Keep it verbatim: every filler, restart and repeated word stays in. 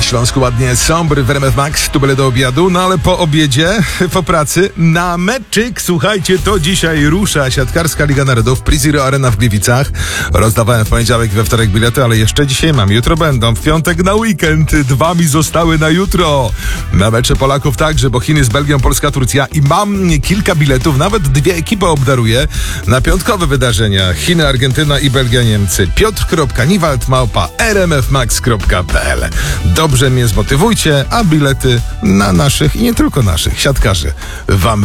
Na Śląsku ładnie sombry w R M F Max, tu byle do obiadu, no ale po obiedzie, po pracy, na meczyk, słuchajcie, to dzisiaj rusza siatkarska Liga Narodów, Prizero Arena w Gliwicach. Rozdawałem w poniedziałek i we wtorek bilety, ale jeszcze dzisiaj mam, jutro będą, w piątek na weekend, dwa mi zostały na jutro. Na mecze Polaków także, bo Chiny z Belgią, Polska, Turcja i mam kilka biletów, nawet dwie ekipy obdaruję na piątkowe wydarzenia. Chiny, Argentyna i Belgia, Niemcy. Piotr kropka niwald małpa r m f max kropka p l. Dobrze mnie zmotywujcie, a bilety na naszych i nie tylko naszych siatkarzy wam